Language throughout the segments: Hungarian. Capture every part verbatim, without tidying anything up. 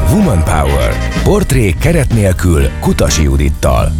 Woman Power. Portré keret nélkül Kutasi Judittal.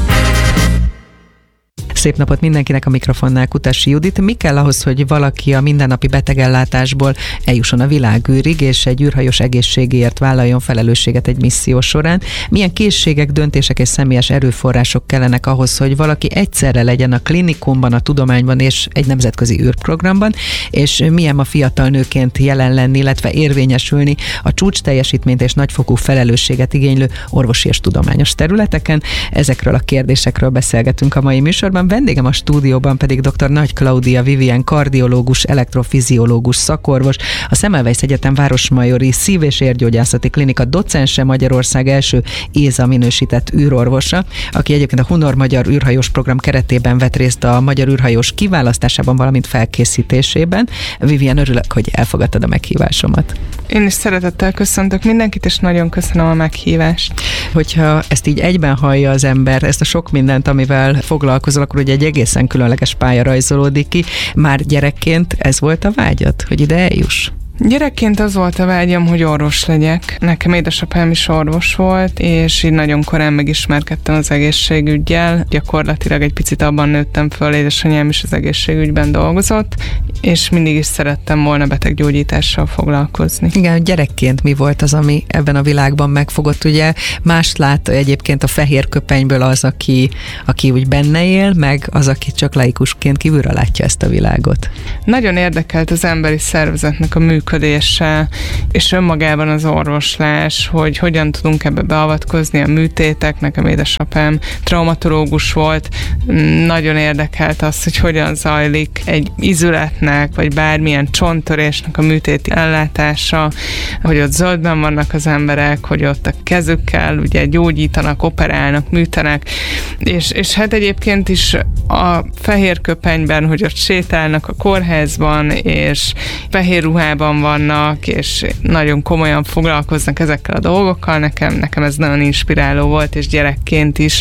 Szép napot mindenkinek, a mikrofonnál Kutasi Judit. Mi kell ahhoz, hogy valaki a mindennapi betegellátásból eljusson a világűrig, és egy űrhajós egészségéért vállaljon felelősséget egy misszió során? Milyen készségek, döntések és személyes erőforrások kellenek ahhoz, hogy valaki egyszerre legyen a klinikumban, a tudományban és egy nemzetközi űrprogramban, és milyen a fiatal nőként jelen lenni, illetve érvényesülni a csúcs teljesítményt és nagyfokú felelősséget igénylő orvosi és tudományos területeken? Ezekről a kérdésekről beszélgetünk a mai műsorban. Vendégem a stúdióban pedig dr. Nagy Klaudia Vivien, kardiológus, elektrofiziológus szakorvos, a Semmelweis Egyetem Városmajori Szív- és Érgyógyászati Klinika docense, Magyarország első éza minősített űrorvosa, aki egyébként a Hunor Magyar űrhajós program keretében vett részt a magyar űrhajós kiválasztásában, valamint felkészítésében. Vivien, örülök, hogy elfogadtad a meghívásomat. Én is szeretettel köszöntök mindenkit, és nagyon köszönöm a meghívást. Hogyha ezt így egyben hallja az ember, ezt a sok mindent, amivel foglalkozol, akkor ugye egy egészen különleges pálya rajzolódik ki. Már gyerekként ez volt a vágyad, hogy ide eljuss? Gyerekként az volt a vágyam, hogy orvos legyek. Nekem édesapám is orvos volt, és így nagyon korán megismerkedtem az egészségüggyel. Gyakorlatilag egy picit abban nőttem föl, édesanyám is az egészségügyben dolgozott, és mindig is szerettem volna beteggyógyítással foglalkozni. Igen, gyerekként mi volt az, ami ebben a világban megfogott? Ugye mást lát egyébként a fehér köpenyből az, aki, aki úgy benne él, meg az, aki csak laikusként kívülről látja ezt a világot. Nagyon érdekelt az emberi szervezetnek a működése, és önmagában az orvoslás, hogy hogyan tudunk ebbe beavatkozni, a műtétek. Nekem édesapám traumatológus volt, nagyon érdekelt az, hogy hogyan zajlik egy izületnek, vagy bármilyen csonttörésnek a műtéti ellátása, hogy ott zöldben vannak az emberek, hogy ott a kezükkel ugye gyógyítanak, operálnak, műtenek, és, és hát egyébként is a fehér köpenyben, hogy ott sétálnak a kórházban, és fehér ruhában vannak, és nagyon komolyan foglalkoznak ezekkel a dolgokkal. Nekem, nekem ez nagyon inspiráló volt, és gyerekként is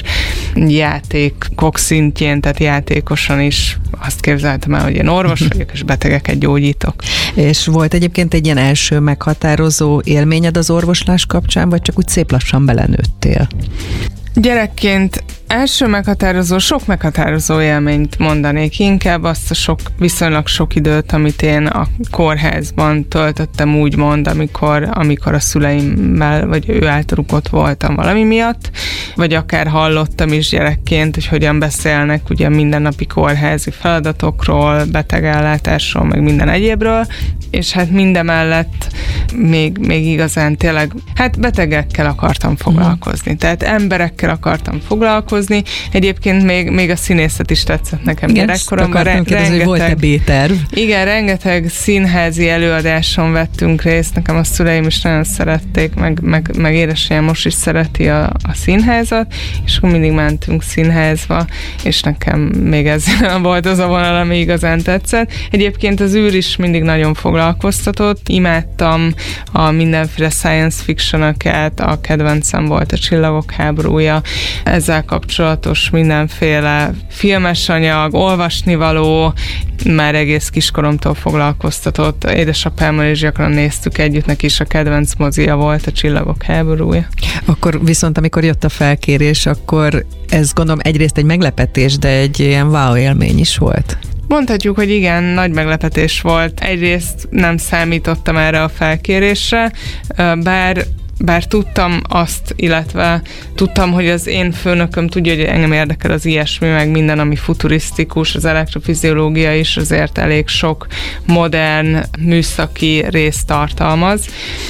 játékok szintjén, tehát játékosan is azt képzeltem el, hogy én orvos vagyok, és betegeket gyógyítok. És volt egyébként egy ilyen első meghatározó élményed az orvoslás kapcsán, vagy csak úgy szép lassan belenőttél? Gyerekként első meghatározó, sok meghatározó élményt mondanék, inkább azt a sok, viszonylag sok időt, amit én a kórházban töltöttem úgymond, amikor, amikor a szüleimmel, vagy ő általuk ott voltam valami miatt, vagy akár hallottam is gyerekként, hogy hogyan beszélnek ugye mindennapi kórházi feladatokról, betegellátásról, meg minden egyébről, és hát mindemellett még, még igazán tényleg, hát betegekkel akartam foglalkozni, mm. tehát emberekkel akartam foglalkozni. Egyébként még, még a színészet is tetszett nekem gyerekkoromban. Re- kérdezni, hogy volt-e B-terv? Igen, rengeteg színházi előadáson vettünk részt, nekem a szüleim is nagyon szerették, meg, meg, meg édesanyám most is szereti a, a színházat, és akkor mindig mentünk színházba, és nekem még ez volt az a vonal, ami igazán tetszett. Egyébként az űr is mindig nagyon foglalkoztatott, imádtam a mindenféle science fiction-öket, a kedvencem volt a Csillagok háborúja, ezzel kapcsolatos mindenféle filmes anyag, olvasnivaló, már egész kiskoromtól foglalkoztatott. Édesapámmal is gyakran néztük együtt, neki is a kedvenc mozia volt a Csillagok háborúja. Akkor viszont, amikor jött a felkérés, akkor ez gondolom egyrészt egy meglepetés, de egy ilyen wow élmény is volt. Mondhatjuk, hogy igen, nagy meglepetés volt. Egyrészt nem számítottam erre a felkérésre, bár Bár tudtam azt, illetve tudtam, hogy az én főnököm tudja, hogy engem érdekel az ilyesmi, meg minden, ami futurisztikus, az elektrofiziológia is azért elég sok modern műszaki részt tartalmaz,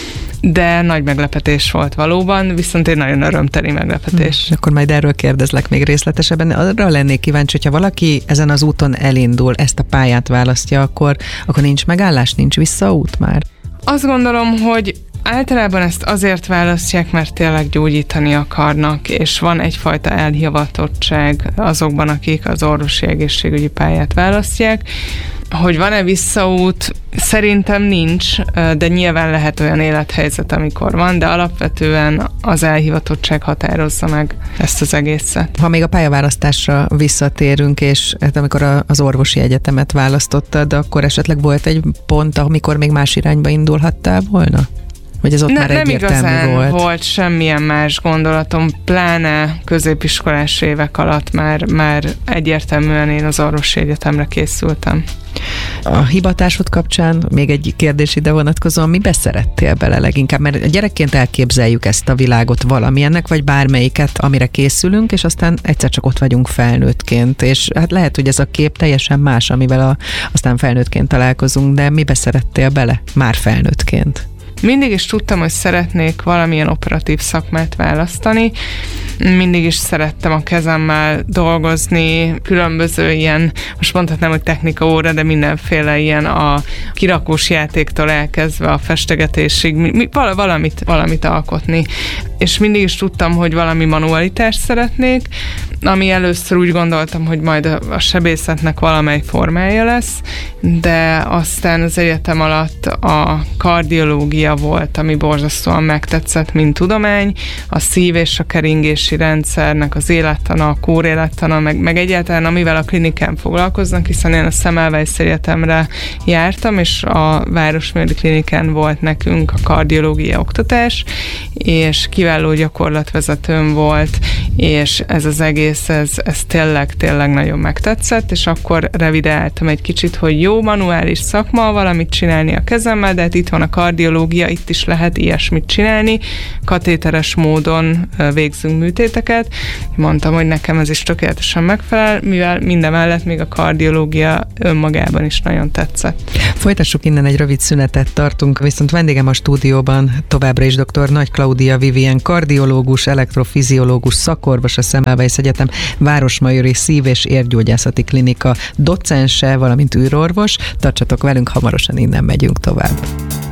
de nagy meglepetés volt valóban, viszont egy nagyon örömteli meglepetés. Hmm, akkor majd erről kérdezlek még részletesebben. Arra lennék kíváncsi, hogyha valaki ezen az úton elindul, ezt a pályát választja, akkor, akkor nincs megállás, nincs visszaút már? Azt gondolom, hogy általában ezt azért választják, mert tényleg gyógyítani akarnak, és van egyfajta elhivatottság azokban, akik az orvosi egészségügyi pályát választják. Hogy van-e visszaút? Szerintem nincs, de nyilván lehet olyan élethelyzet, amikor van, de alapvetően az elhivatottság határozza meg ezt az egészet. Ha még a pályaválasztásra visszatérünk, és hát amikor az orvosi egyetemet választottad, akkor esetleg volt egy pont, amikor még más irányba indulhattál volna? Vagy ez ott ne, már egyértelmű nem igazán volt? volt semmilyen más gondolatom, pláne középiskolás évek alatt már, már egyértelműen én az orvosi egyetemre készültem. A hivatásod kapcsán még egy kérdés ide vonatkozóan, mibe szerettél bele leginkább? Mert gyerekként elképzeljük ezt a világot valamilyennek, vagy bármelyiket, amire készülünk, és aztán egyszer csak ott vagyunk felnőttként, és hát lehet, hogy ez a kép teljesen más, amivel a, aztán felnőttként találkozunk, de mibe szerettél bele már felnőttként? Mindig is tudtam, hogy szeretnék valamilyen operatív szakmát választani. Mindig is szerettem a kezemmel dolgozni, különböző ilyen, most mondhatnám, hogy technika óra, de mindenféle ilyen a kirakós játéktól elkezdve a festegetésig, mi, valamit, valamit alkotni. És mindig is tudtam, hogy valami manualitást szeretnék, ami először úgy gondoltam, hogy majd a sebészetnek valamely formája lesz, de aztán az egyetem alatt a kardiológia volt, ami borzasztóan megtetszett, mint tudomány, a szív- és a keringési rendszernek az élettana, a kórélettana, meg, meg egyáltalán amivel a klinikán foglalkoznak, hiszen én a Semmelweis Egyetemre jártam, és a Városmérdi Klinikán volt nekünk a kardiológia oktatás, és kiváló gyakorlatvezetőm volt, és ez az egész, ez, ez tényleg, tényleg nagyon megtetszett, és akkor revideáltam egy kicsit, hogy jó, manuális szakma, valamit csinálni a kezemmel, de hát itt van a kardiológia, itt is lehet ilyesmit csinálni, katéteres módon végzünk műtéteket. Mondtam, hogy nekem ez is tökéletesen megfelel, mivel mindemellett még a kardiológia önmagában is nagyon tetszett. Folytassuk innen, egy rövid szünetet tartunk, viszont vendégem a stúdióban továbbra is dr. Nagy Klaudia Vivien, kardiológus, elektrofiziológus, szakorvos, a Semmelweis Egyetem Városmajori Szív- és Érgyógyászati Klinika docense, valamint űrorvos. Tartsatok velünk, hamarosan innen megyünk tovább.